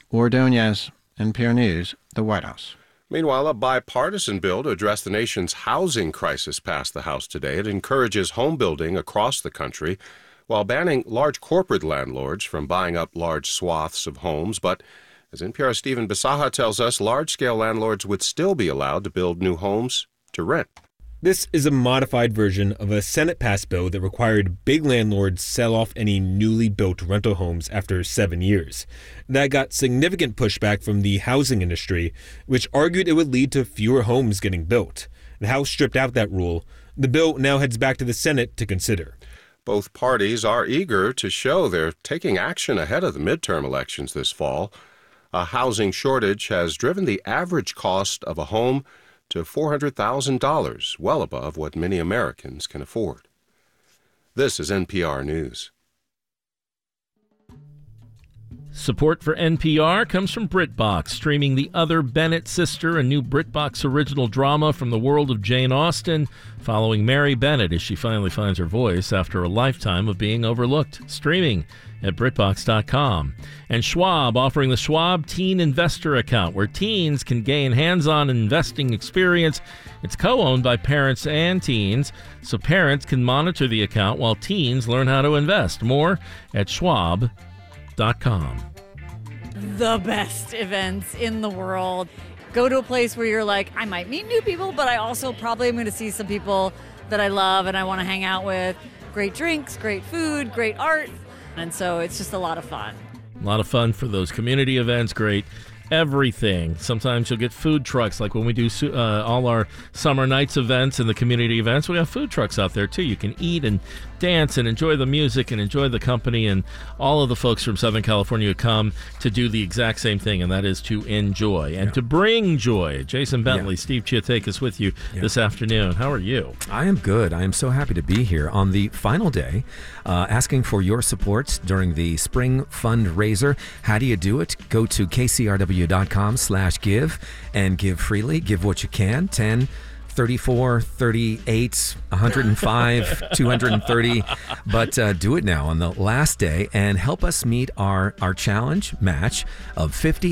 Ordonez, NPR News, the White House. Meanwhile, a bipartisan bill to address the nation's housing crisis passed the House today. It encourages home building across the country while banning large corporate landlords from buying up large swaths of homes. But as NPR's Stephen Bisaha tells us, large-scale landlords would still be allowed to build new homes to rent. This is a modified version of a Senate-passed bill that required big landlords sell off any newly built rental homes after 7 years. That got significant pushback from the housing industry, which argued it would lead to fewer homes getting built. The House stripped out that rule. The bill now heads back to the Senate to consider. Both parties are eager to show they're taking action ahead of the midterm elections this fall. A housing shortage has driven the average cost of a home to $400,000, well above what many Americans can afford. This is NPR News. Support for NPR comes from BritBox, streaming The Other Bennett Sister, a new BritBox original drama from the world of Jane Austen, following Mary Bennett as she finally finds her voice after a lifetime of being overlooked. Streaming at BritBox.com. And Schwab, offering the Schwab Teen Investor Account, where teens can gain hands-on investing experience. It's co-owned by parents and teens, so parents can monitor the account while teens learn how to invest. More at Schwab.com. The best events in the world. Go to a place where you're like, I might meet new people, but I also probably am going to see some people that I love and I want to hang out with. Great drinks, great food, great art. And so it's just a lot of fun. A lot of fun for those community events. Great everything. Sometimes you'll get food trucks, like when we do all our summer nights events and the community events, we have food trucks out there too. You can eat and dance and enjoy the music and enjoy the company, and all of the folks from Southern California come to do the exact same thing, and that is to enjoy and to bring joy. Jason Bentley, Steve Chiatakis with you this afternoon. How are you? I am good. I am so happy to be here on the final day, asking for your support during the spring fundraiser. How do you do it? Go to kcrw.com/give and give freely. Give what you can. 10, 34, 38, 105, 230. But do it now on the last day and help us meet our challenge match of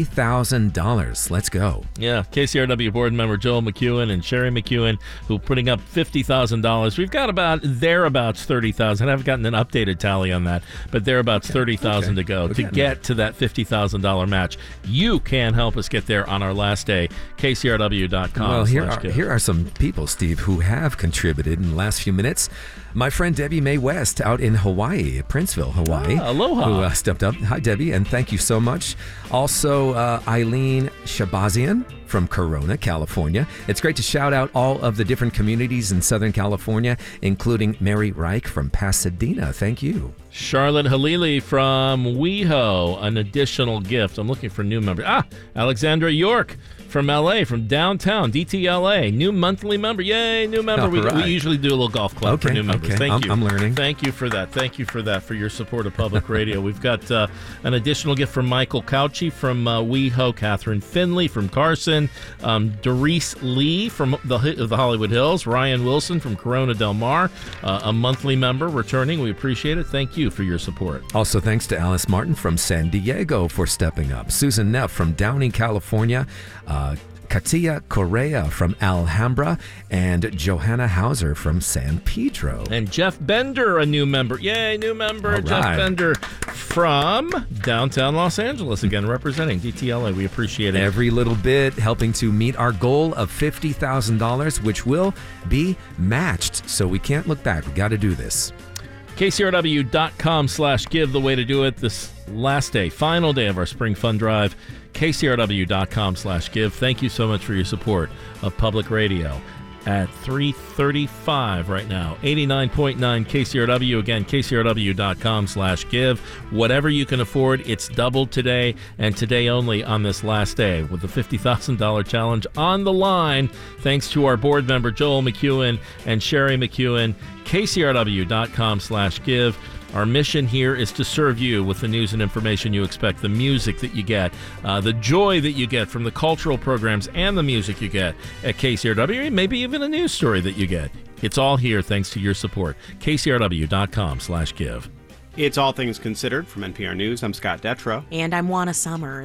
$50,000. Let's go. Yeah, KCRW board member Joel McEwen and Sherry McEwen, who are putting up $50,000. We've got about thereabouts 30,000. I haven't gotten an updated tally on that, but thereabouts 30,000 to go to get to that $50,000 match. You can help us get there on our last day. KCRW.com. Well, here are some people, Steve, who have contributed in the last few minutes. My friend Debbie Mae West out in Hawaii, Princeville, Hawaii. Aloha. Who stepped up. Hi, Debbie, and thank you so much. Also, Eileen Shabazian from Corona, California. It's great to shout out all of the different communities in Southern California, including Mary Reich from Pasadena. Thank you. Charlotte Halili from WeHo, an additional gift. I'm looking for new members. Alexandra York from LA, from downtown, DTLA, new monthly member. Yay, new member. We usually do a little golf club for new members. Thank you. I'm learning. Thank you for that. Thank you for that, for your support of public radio. We've got an additional gift from Michael Couchy from WeHo, Catherine Finley from Carson, Doris Lee from the Hollywood Hills, Ryan Wilson from Corona Del Mar, a monthly member returning. We appreciate it. Thank you for your support. Also, thanks to Alice Martin from San Diego for stepping up, Susan Neff from Downey, California, Katia Correa from Alhambra, and Johanna Hauser from San Pedro. And Jeff Bender, a new member. Yay, new member. Jeff Bender from downtown Los Angeles, again, representing DTLA. We appreciate it. Every little bit helping to meet our goal of $50,000, which will be matched. So we can't look back. We got to do this. KCRW.com/give, the way to do it this last day, final day of our spring fund drive. KCRW.com/give. Thank you so much for your support of public radio. At 3:35 right now, 89.9 KCRW. Again, KCRW.com/give. Whatever you can afford, it's doubled today, and today only on this last day, with the $50,000 challenge on the line. Thanks to our board member, Joel McEwen and Sherry McEwen. KCRW.com/give. Our mission here is to serve you with the news and information you expect, the music that you get, the joy that you get from the cultural programs and the music you get at KCRW, maybe even a news story that you get. It's all here thanks to your support. KCRW.com/give. It's All Things Considered from NPR News. I'm Scott Detrow. And I'm Juana Summers.